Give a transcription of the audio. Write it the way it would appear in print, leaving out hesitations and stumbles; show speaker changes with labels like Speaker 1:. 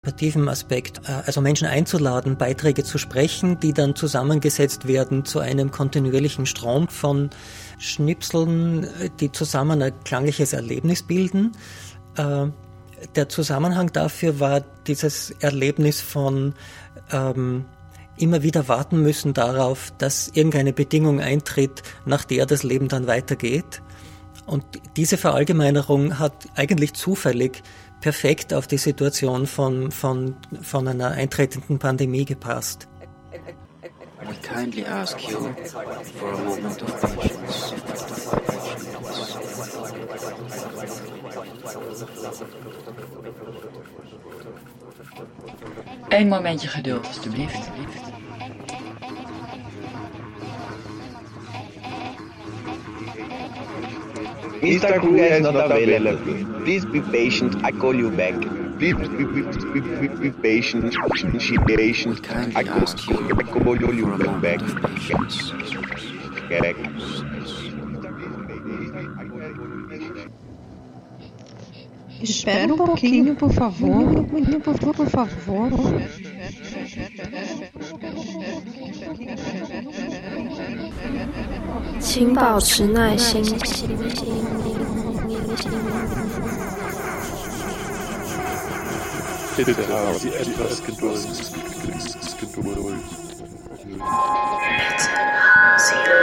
Speaker 1: Aspekt, also Menschen einzuladen, Beiträge zu sprechen, die dann zusammengesetzt werden zu einem kontinuierlichen Strom von Schnipseln, die zusammen ein klangliches Erlebnis bilden. Der Zusammenhang dafür war dieses Erlebnis von immer wieder warten müssen darauf, dass irgendeine Bedingung eintritt, nach der das Leben dann weitergeht. Und diese Verallgemeinerung hat eigentlich zufällig perfekt auf die Situation von einer eintretenden Pandemie gepasst.
Speaker 2: We kindly ask you for a moment of patience.
Speaker 3: Een momentje geduld, alstublieft.
Speaker 4: Mr. Kruger is not available. Please be patient. I call you back. Please be patient.
Speaker 2: Kindly ask you
Speaker 4: I call you
Speaker 2: for a moment
Speaker 4: back.
Speaker 2: of patience.
Speaker 5: Espera um pouquinho, por favor. Por favor.
Speaker 6: 请保持耐心。
Speaker 7: Bitte haben Sie etwas Geduld.